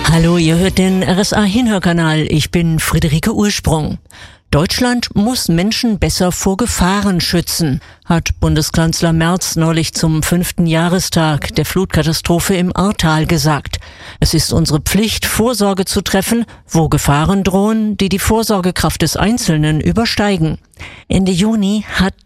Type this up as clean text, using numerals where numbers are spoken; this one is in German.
Hallo, ihr hört den RSA-Hinhörkanal. Ich bin Friederike Ursprung. Deutschland muss Menschen besser vor Gefahren schützen, hat Bundeskanzler Merz neulich zum 5. Jahrestag der Flutkatastrophe im Ahrtal gesagt. Es ist unsere Pflicht, Vorsorge zu treffen, wo Gefahren drohen, die die Vorsorgekraft des Einzelnen übersteigen. Ende Juni hat